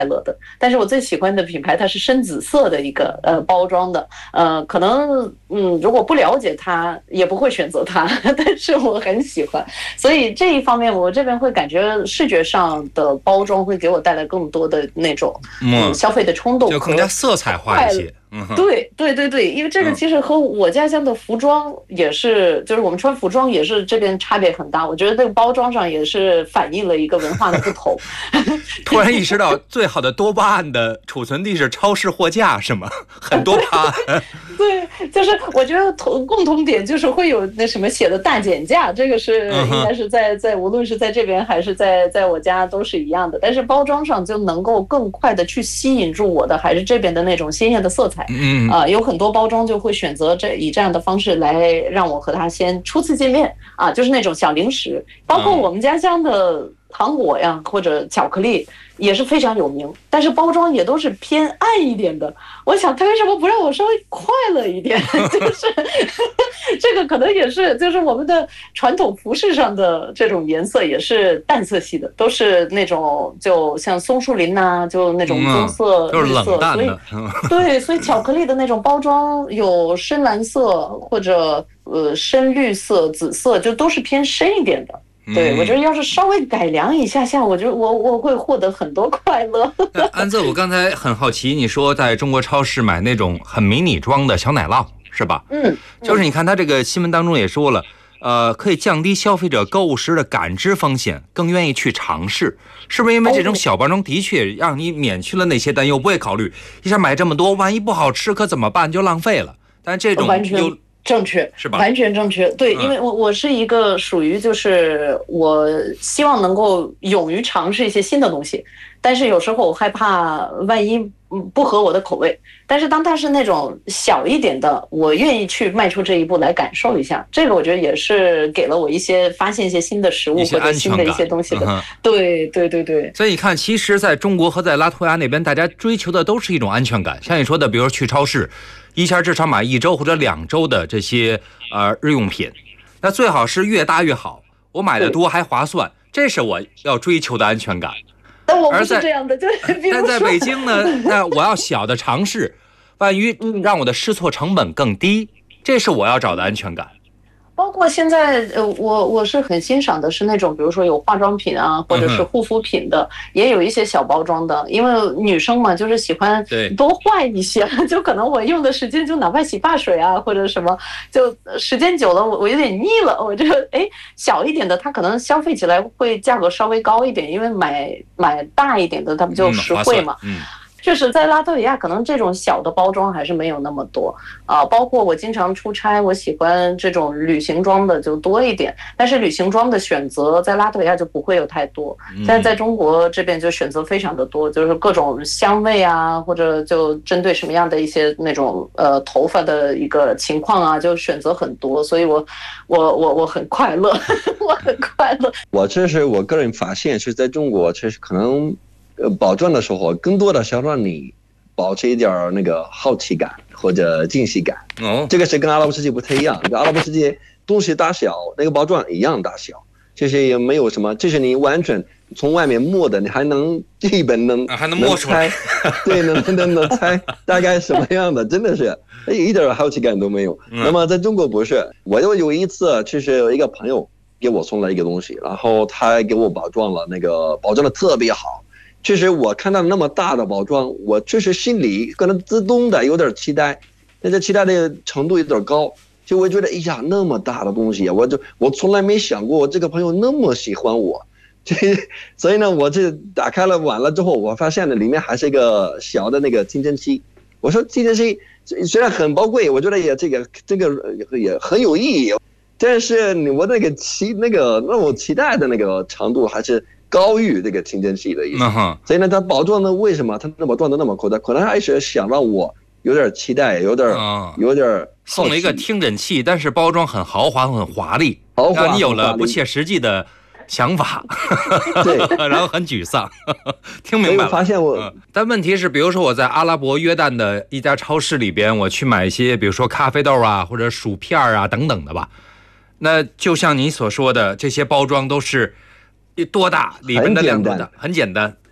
乐的。但是我最喜欢的品牌它是深紫色的一个包装的，可能如果不了解它也不会选择它，但是我很喜欢，所以这一方面我这边会感觉视觉上的包装会给我带来更多的那种消费的冲动， 就更加色彩化一些。 对对对对，因为这个其实和我家乡的服装也是，就是我们穿服装也是这边差别很大。我觉得这个包装上也是反映了一个文化的不同。 突然意识到，最好的多巴胺的储存地是超市货架，是吗？很多巴胺。 对，就是我觉得共同点就是会有那什么写的大减价，这个是应该是在无论是在这边还是在我家都是一样的。但是包装上就能够更快的去吸引住我的还是这边的那种鲜艳的色彩。有很多包装就会选择以这样的方式来让我和他先初次见面啊，就是那种小零食，包括我们家乡的糖果呀或者巧克力也是非常有名，但是包装也都是偏暗一点的。我想他为什么不让我稍微快乐一点？就是这个可能也是就是我们的传统服饰上的这种颜色也是淡色系的，都是那种就像松树林呐，就那种棕色、 都是冷淡的。 对，所以巧克力的那种包装有深蓝色或者深绿色、紫色，就都是偏深一点的。对，我觉得要是稍微改良一下下，我觉得我会获得很多快乐。 安泽，我刚才很好奇，你说在中国超市买那种很迷你装的小奶酪是吧？就是你看他这个新闻当中也说了，可以降低消费者购物时的感知风险，更愿意去尝试，是不是因为这种小包装的确让你免去了那些担忧，不会考虑一下买这么多，万一不好吃可怎么办，就浪费了。但这种又正确是吧？ 完全正确。对，因为我是一个属于就是我希望能够勇于尝试一些新的东西，但是有时候我害怕万一不合我的口味。但是当它是那种小一点的，我愿意去迈出这一步来感受一下。这个我觉得也是给了我一些发现一些新的食物或者新的一些东西的。对对对对。 所以你看，其实在中国和在拉脱维亚那边，大家追求的都是一种安全感。像你说的，比如说去超市。一下至少买1周或者2周的这些日用品，那最好是越大越好，我买的多还划算，这是我要追求的安全感。 但我不是这样的， 但在北京呢，那我要小的尝试，万一让我的试错成本更低，这是我要找的安全感。 包括现在，我是很欣赏的是那种，比如说有化妆品啊，或者是护肤品的，也有一些小包装的，因为女生嘛，就是喜欢多换一些，就可能我用的时间就哪怕洗发水啊或者什么，就时间久了我有点腻了，我觉得小一点的它可能消费起来会价格稍微高一点，因为买大一点的它不就实惠嘛。确实在拉脱维亚可能这种小的包装还是没有那么多啊，包括我经常出差，我喜欢这种旅行装的就多一点，但是旅行装的选择在拉脱维亚就不会有太多，但是在中国这边就选择非常的多，就是各种香味啊，或者就针对什么样的一些那种头发的一个情况啊，就选择很多，所以我很快乐，我很快乐。 这是我个人发现是在中国，确实可能。包装的时候，更多的想让你保持一点那个好奇感或者惊喜感。这个是跟阿拉伯世界不太一样。阿拉伯世界东西大小，那个包装一样大小，这些也没有什么，这是你完全从外面摸的，你还能基本能摸出来， 对，能猜大概什么样的，真的是一点好奇感都没有。那么在中国不是，我有一次，其实有一个朋友给我送了一个东西，然后他给我包装了，那个包装的特别好。其实我看到那么大的包装，我确实心里可能自动的有点期待，但是期待的程度有点高，就我觉得那么大的东西，我从来没想过我这个朋友那么喜欢我，所以呢，我这打开了完了之后，我发现呢里面还是一个小的那个清真机。我说清真机虽然很宝贵，我觉得这个也很有意义，但是我那种期待的那个程度还是。高于这个清真系的意思，所以呢，它包装呢，为什么它包装的那么扩大？可能还是想让我有点期待，有点送了一个听诊器，但是包装很豪华、很华丽，让你有了不切实际的想法， 对， 然后很沮丧，听明白了。 发现但问题是，比如说我在阿拉伯约旦的一家超市里边，我去买一些，比如说咖啡豆啊，或者薯片啊等等的吧，那就像你所说的，这些包装都是。多大里面的量多大，很简单，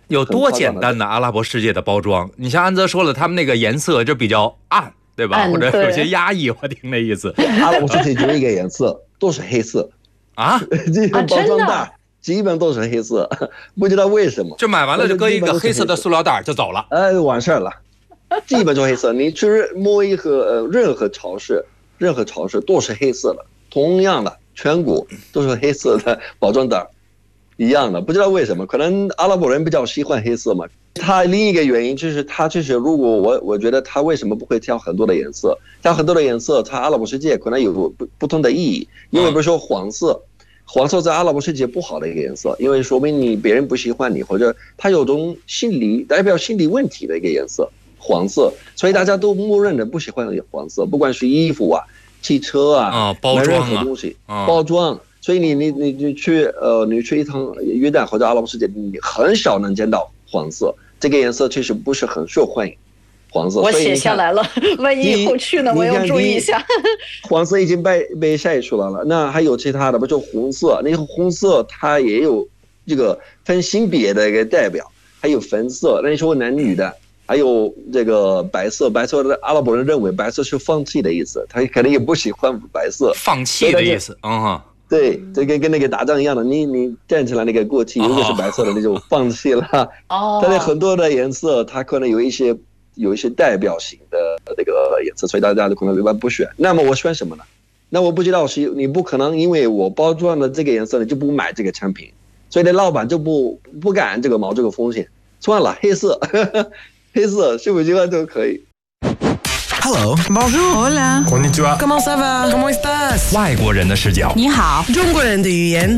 有多简单的阿拉伯世界的包装？你像安泽说了，他们那个颜色就比较暗，对吧？或者有些压抑，我听那意思。 阿拉伯世界就一个颜色，都是黑色啊， 这个包装袋基本都是黑色，不知道为什么。 就买完了就搁一个黑色的塑料袋就走了， 完事儿了，基本就黑色。你去摸一个任何超市都是黑色的，同样的全国都是黑色的包装袋。一样的，不知道为什么，可能阿拉伯人比较喜欢黑色嘛。他另一个原因就是如果我觉得他为什么不会挑很多的颜色？挑很多的颜色，他阿拉伯世界可能有不同的意义。因为比如说黄色在阿拉伯世界不好的一个颜色，因为说明你别人不喜欢你，或者他有种代表心理问题的一个颜色，黄色，所以大家都默认的不喜欢黄色，不管是衣服啊、汽车啊、 包装任何东西、包装。所以你去一趟约旦或者阿拉伯世界，你很少能见到黄色这个颜色，其实不是很受欢迎。黄色， 我写下来了，万一以后去呢，我要注意一下。 黄色已经被筛出来了，那还有其他的，比如说红色，那个红色它也有这个分性别的一个代表，还有粉色，那你说男女的，还有这个白色的阿拉伯人认为白色是放弃的意思，他可能也不喜欢白色， 放弃的意思， 对，这跟那个打仗一样的，你站起来那个国旗如果是白色的，你就放弃了。它的很多的颜色，它可能有一些代表性的这个颜色，所以大家可能一般不选。那么我选什么呢？那我不知道你不可能因为我包装的这个颜色，你就不买这个产品，所以那老板就不敢冒这个风险。算了，黑色，黑色是不是就可以 ？Hello, bonjour, hola, konnichiwa, comment ça va, comment estás？ 外国人的视角， 你好， 中国人的语言。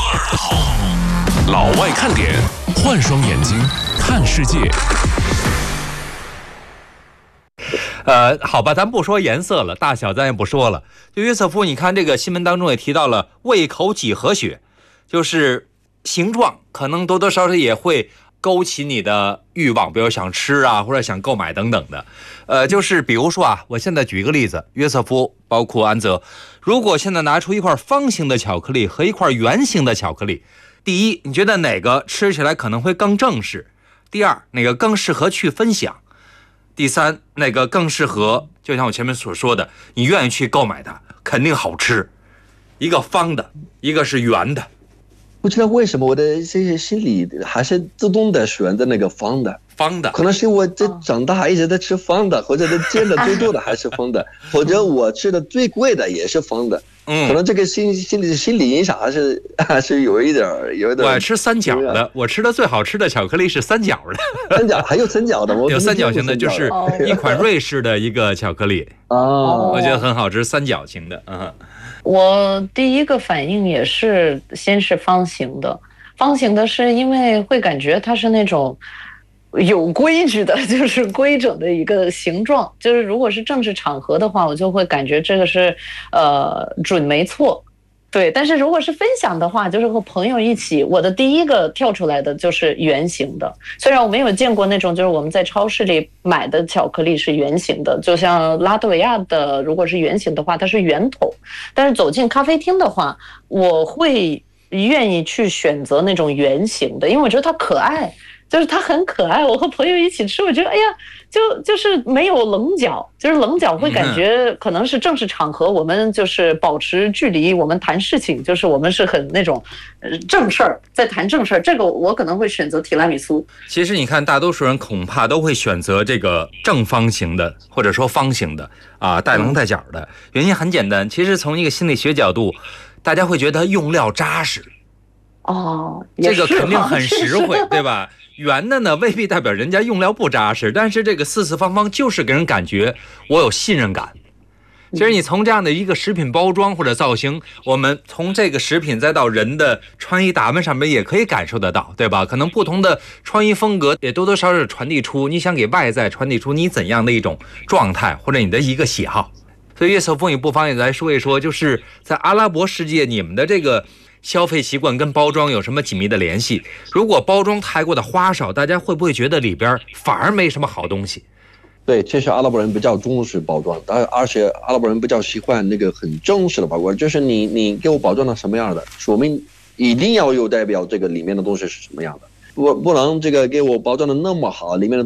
老外看点，换双眼睛看世界。 好吧，咱不说颜色了，大小咱也不说了。就约瑟夫，你看这个新闻当中也提到了胃口几何学，就是形状可能多多少少也会勾起你的欲望，比如想吃啊，或者想购买等等的。就是比如说啊，我现在举一个例子，约瑟夫包括安泽，如果现在拿出一块方形的巧克力和一块圆形的巧克力，第一，你觉得哪个吃起来可能会更正式？第二，哪个更适合去分享？第三，哪个更适合，就像我前面所说的，你愿意去购买它，肯定好吃。一个方的，一个是圆的。 不知道为什么我的这些心里还是自动的选择那个方的，可能是我这长大一直在吃方的，或者见的最多的还是方的，或者我吃的最贵的也是方的。可能这个心理影响还是有一点。 我爱吃三角的，我吃的最好吃的巧克力是三角的。 三角还有三角的， 有三角形的，就是一款瑞士的一个巧克力我觉得很好吃，三角形的我第一个反应也是先是方形的是因为会感觉它是那种有规矩的，就是规整的一个形状，就是如果是正式场合的话，我就会感觉这个是准没错。对，但是如果是分享的话，就是和朋友一起，我的第一个跳出来的就是圆形的。虽然我没有见过那种就是我们在超市里买的巧克力是圆形的，就像拉脱维亚的，如果是圆形的话，它是圆筒。但是走进咖啡厅的话，我会愿意去选择那种圆形的，因为我觉得它可爱。就是它很可爱，我和朋友一起吃，我觉得哎呀，就是没有棱角，就是棱角会感觉可能是正式场合，我们就是保持距离，我们谈事情，就是我们是很那种正事儿，在谈正事儿。这个我可能会选择提拉米苏。 其实你看，大多数人恐怕都会选择这个正方形的，或者说方形的啊，带棱带角的。原因很简单，其实从一个心理学角度，大家会觉得用料扎实。这个肯定很实惠，对吧？圆的呢未必代表人家用料不扎实，但是这个四四方方就是给人感觉我有信任感。其实你从这样的一个食品包装或者造型，我们从这个食品再到人的穿衣打扮上面也可以感受得到，对吧？可能不同的穿衣风格也多多少少传递出你想给外在传递出你怎样的一种状态或者你的一个喜好。所以约瑟夫，你不妨也来说一说，就是在阿拉伯世界你们的这个消费习惯跟包装有什么紧密的联系？如果包装太过的花哨，大家会不会觉得里边反而没什么好东西？ 对，其实阿拉伯人比较重视包装，而且阿拉伯人比较喜欢那个很正式的包装，就是你给我包装的什么样的，说明一定要有代表这个里面的东西是什么样的。 不能这个给我包装的那么好，里面的